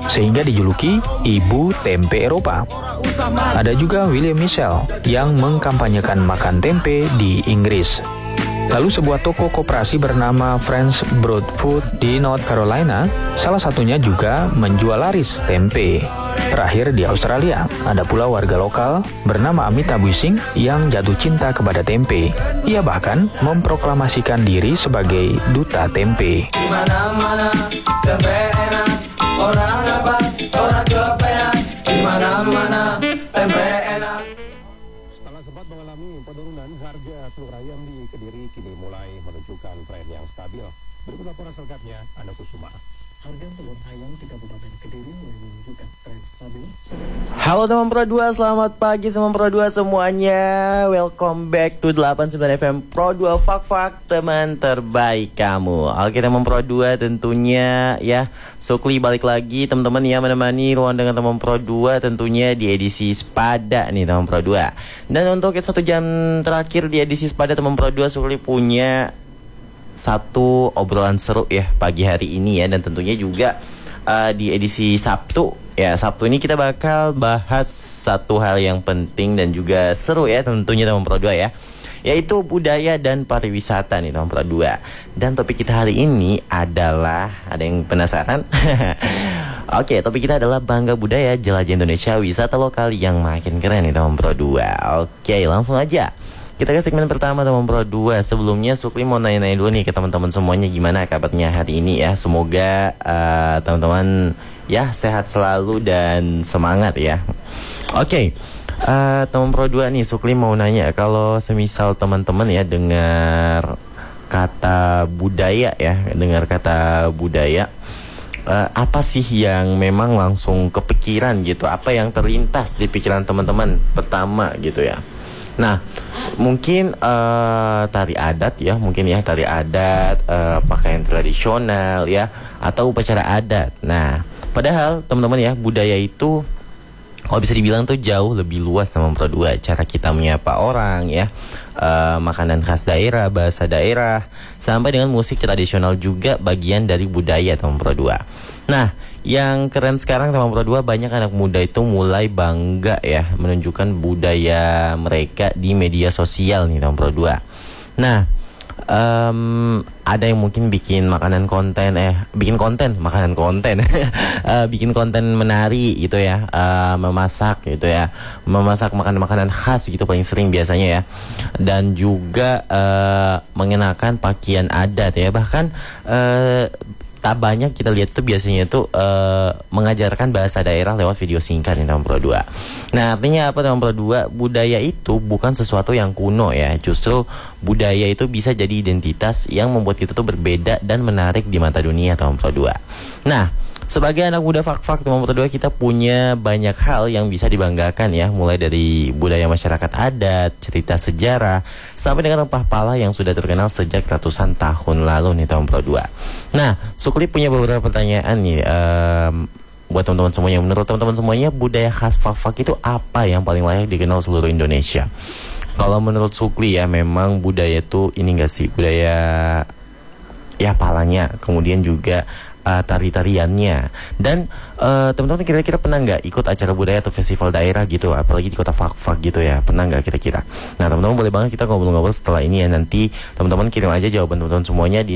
sehingga dijuluki Ibu Tempe Eropa. Ada juga William Michel yang mengkampanyekan makan tempe di Inggris. Lalu sebuah toko koperasi bernama French Broad Food di North Carolina, salah satunya juga menjual laris tempe. Terakhir di Australia, ada pula warga lokal bernama Amitabh Bachchan yang jatuh cinta kepada tempe. Ia bahkan memproklamasikan diri sebagai duta tempe. Di mana-mana tempe enak, orang dapat, orang kepenak. Di mana-mana tempe enak. Setelah sempat mengalami penurunan harga telur ayam di Kediri kini mulai menunjukkan tren yang stabil. Berikut laporan selengkapnya, Anda Kusuma. Harga telur ayam di Kabupaten Kediri mulai menunjukkan tren stabil. Halo teman Pro 2, selamat pagi teman Pro 2 semuanya. Welcome back to 89 FM Pro 2 Fak teman terbaik kamu. Oke teman Pro 2, tentunya ya Sukli balik lagi teman-teman ya, menemani ruang dengan teman Pro 2 tentunya di edisi Sepada nih teman Pro 2. Dan untuk 1 jam terakhir di edisi Sepada teman Pro 2, Sukli punya satu obrolan seru ya pagi hari ini ya. Dan tentunya juga di edisi Sabtu ya, Sabtu ini kita bakal bahas satu hal yang penting dan juga seru ya tentunya teman Pro 2 ya, yaitu budaya dan pariwisata nih teman Pro 2. Dan topik kita hari ini adalah, ada yang penasaran? Oke, topik kita adalah bangga budaya, jelajah Indonesia, wisata lokal yang makin keren nih teman Pro 2. Oke, langsung aja kita ke segmen pertama teman Pro 2. Sebelumnya Sukli mau nanya-nanya dulu nih ke teman-teman semuanya, gimana kabarnya hari ini ya. Semoga teman-teman ya sehat selalu dan semangat ya. Oke, teman Pro 2 nih, Sukli mau nanya, kalau semisal teman-teman ya dengar kata budaya ya, dengar kata budaya, apa sih yang memang langsung kepikiran gitu? Apa yang terlintas di pikiran teman-teman pertama gitu ya? Nah, mungkin tari adat ya, mungkin ya tari adat, pakaian tradisional ya, atau upacara adat. Nah, padahal teman-teman ya, budaya itu kalau bisa dibilang tuh jauh lebih luas teman Pro 2. Cara kita menyapa orang ya, makanan khas daerah, bahasa daerah, sampai dengan musik tradisional juga bagian dari budaya teman Pro 2. Nah, yang keren sekarang teman Pro 2, banyak anak muda itu mulai bangga ya menunjukkan budaya mereka di media sosial nih teman Pro 2. Nah, ada yang mungkin bikin makanan konten bikin konten makanan konten bikin konten menari gitu ya, memasak gitu ya, memasak makanan-makanan khas gitu paling sering biasanya ya. Dan juga mengenakan pakaian adat ya, bahkan tak banyak kita lihat tuh biasanya tuh mengajarkan bahasa daerah lewat video singkat nih teman Pro 2. Nah, artinya apa teman Pro 2? Budaya itu bukan sesuatu yang kuno ya. Justru budaya itu bisa jadi identitas yang membuat kita tuh berbeda dan menarik di mata dunia teman Pro 2. Nah, sebagai anak muda fak-fak teman Pro 2, kita punya banyak hal yang bisa dibanggakan ya, mulai dari budaya masyarakat adat, cerita sejarah, sampai dengan rempah pala yang sudah terkenal sejak ratusan tahun lalu nih teman Pro 2. Nah, Sukli punya beberapa pertanyaan nih buat teman-teman semuanya. Menurut teman-teman semuanya, budaya khas fak-fak itu apa yang paling layak dikenal seluruh Indonesia? Kalau menurut Sukli ya, memang budaya itu ini enggak sih, budaya ya palanya, kemudian juga tari-tariannya. Dan teman-teman kira-kira pernah nggak ikut acara budaya atau festival daerah gitu, apalagi di kota fak-fak gitu ya, pernah nggak kira-kira? Nah teman-teman boleh banget kita ngobrol-ngobrol setelah ini ya. Nanti teman-teman kirim aja jawaban teman-teman semuanya di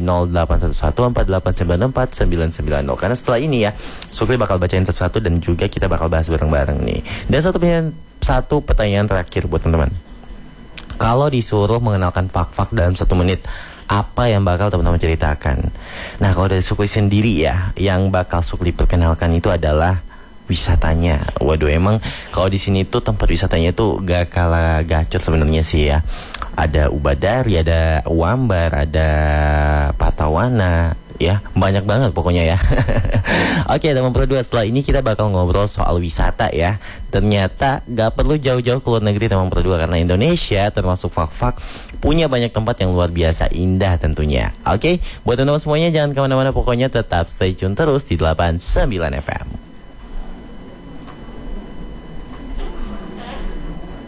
0811488990, karena setelah ini ya Sukri bakal bacain sesuatu dan juga kita bakal bahas bareng-bareng nih. Dan satu pertanyaan terakhir buat teman-teman, kalau disuruh mengenalkan fak-fak dalam 1 menit, apa yang bakal teman-teman ceritakan? Nah, kalau dari Sukli sendiri ya, yang bakal Sukli perkenalkan itu adalah wisatanya. Waduh, emang kalau di sini tuh tempat wisatanya tuh gak kalah gacor sebenarnya sih ya. Ada Ubadari, ada Wambar, ada Patawana, ya banyak banget pokoknya ya. Oke teman Pro 2, setelah ini kita bakal ngobrol soal wisata ya. Ternyata gak perlu jauh-jauh ke luar negeri teman Pro 2, karena Indonesia termasuk fak-fak punya banyak tempat yang luar biasa indah tentunya. Oke, buat teman-teman semuanya jangan kemana-mana, pokoknya tetap stay tune terus di 89 FM.